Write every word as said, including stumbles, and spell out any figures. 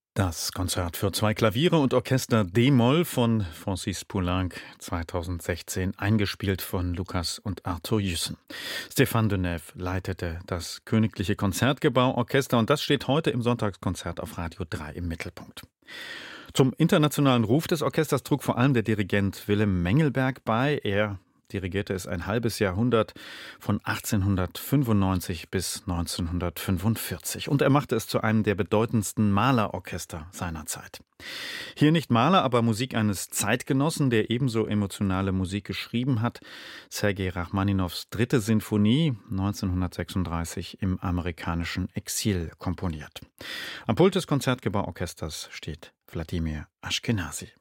Das Konzert für zwei Klaviere und Orchester D-Moll von Francis Poulenc zweitausendsechzehn, eingespielt von Lukas und Arthur Jüssen. Stéphane Denève leitete das Königliche Konzertgebauorchester und das steht heute im Sonntagskonzert auf Radio drei im Mittelpunkt. Zum internationalen Ruf des Orchesters trug vor allem der Dirigent Willem Mengelberg bei. Er dirigierte es ein halbes Jahrhundert von achtzehnhundertfünfundneunzig bis neunzehnhundertfünfundvierzig. Und er machte es zu einem der bedeutendsten Malerorchester seiner Zeit. Hier nicht Maler, aber Musik eines Zeitgenossen, der ebenso emotionale Musik geschrieben hat. Sergei Rachmaninows dritte Sinfonie, neunzehnhundertsechsunddreißig im amerikanischen Exil komponiert. Am Pult des Konzertgebauorchesters steht Wladimir Aschkenazy.